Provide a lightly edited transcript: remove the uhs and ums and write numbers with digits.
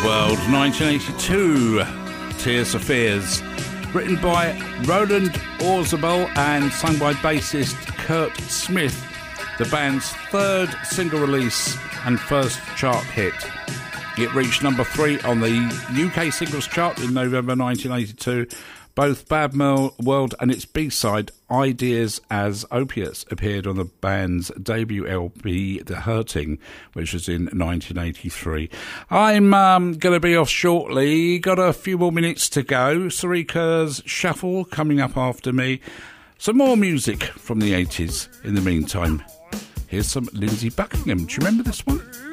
World, 1982, Tears for Fears, written by Roland Orzabal and sung by bassist Kurt Smith, the band's third single release and first chart hit. It reached number 3 on the UK singles chart in November 1982. Both Bad World and its B-side, Ideas as Opiates, appeared on the band's debut LP, The Hurting, which was in 1983. I'm going to be off shortly. Got a few more minutes to go. Sarika's Shuffle coming up after me. Some more music from the 80s in the meantime. Here's some Lindsey Buckingham. Do you remember this one?